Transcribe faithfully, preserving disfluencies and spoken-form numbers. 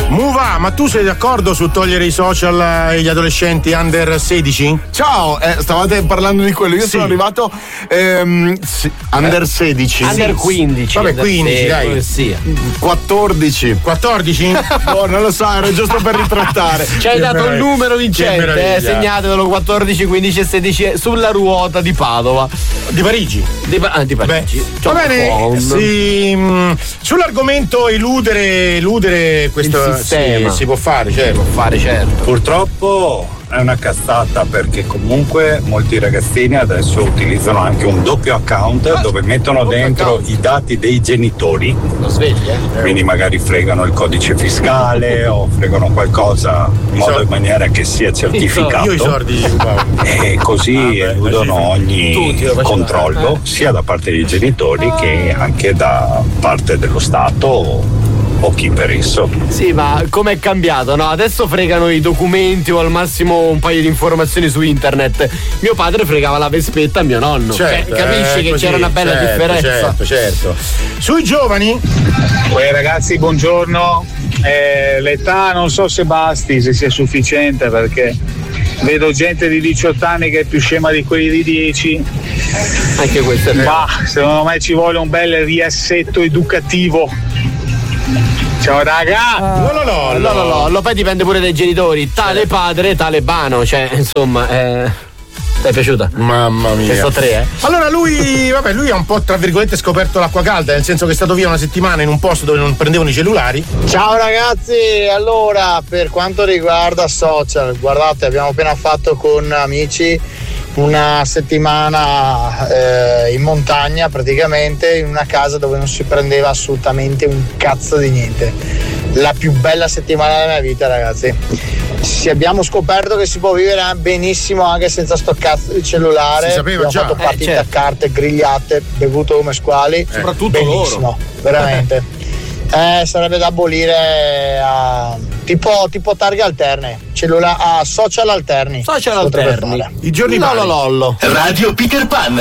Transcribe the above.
Muva, ma tu sei d'accordo su togliere i social agli adolescenti under sedici? Ciao, eh, stavate parlando di quello. Io sì. sono arrivato ehm, sì, under sedici. Under quindici. Vabbè, quindici, dai. Sì. quattordici. quattordici? No, non lo so, era giusto per ritrattare. Ci hai dato il numero vincente, eh, segnatelo quattordici, quindici e sedici sulla ruota di Padova. Di Parigi. Di, ah, di Parigi. Va bene, sì, mh, sull'argomento eludere, eludere questo sistema. Sì, si può fare, certo. Si può fare, certo. Purtroppo è una cazzata, perché comunque molti ragazzini adesso utilizzano anche un doppio account ah, dove mettono dentro account. i dati dei genitori. Lo svegli, eh? Quindi magari fregano il codice fiscale o fregano qualcosa in modo in maniera che sia certificato. Io i sordi e così ah, eludono ogni controllo sia da parte dei genitori che anche da parte dello Stato o chi per esso. Sì, ma com'è cambiato, no? Adesso fregano i documenti o al massimo un paio di informazioni su internet. Mio padre fregava la vespetta a mio nonno. Certo, eh, capisci eh, che così, c'era una bella certo, differenza. Certo, certo. Sui giovani? Uè ragazzi, buongiorno. Eh, l'età non so se basti, se sia sufficiente, perché vedo gente di diciotto anni che è più scema di quelli di dieci. Anche questo è vero. Ma secondo me ci vuole un bel riassetto educativo. Ciao raga! Uh, no, no, no, no, no, no, no, poi dipende pure dai genitori. Tale padre, tale bano, cioè, insomma, eh. Ti è piaciuta? Mamma mia. Questo tre, eh? Allora lui, vabbè, lui ha un po' tra virgolette scoperto l'acqua calda, nel senso che è stato via una settimana in un posto dove non prendevano i cellulari. Ciao ragazzi, allora per quanto riguarda social, guardate, abbiamo appena fatto con amici una settimana eh, in montagna, praticamente in una casa dove non si prendeva assolutamente un cazzo di niente. La più bella settimana della mia vita, ragazzi. Sì, abbiamo scoperto che si può vivere benissimo anche senza sto cazzo di cellulare. Si sapeva abbiamo già. fatto partite eh, certo. a carte, grigliate, bevuto come squali, eh. soprattutto benissimo, loro. veramente. Eh, sarebbe da abolire a tipo, tipo targhe alterne, cellula- a social alterni. Social alterni. Fare. I giorni Lollo lollo. Radio Peter Pan.